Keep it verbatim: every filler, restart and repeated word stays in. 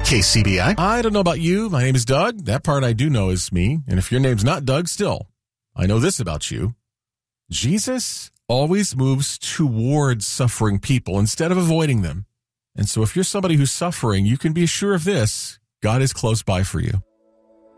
K C B I. I don't know about you. My name is Doug. That part I do know is me. And if your name's not Doug, still, I know this about you. Jesus always moves towards suffering people instead of avoiding them. And so if you're somebody who's suffering, you can be sure of this: God is close by for you.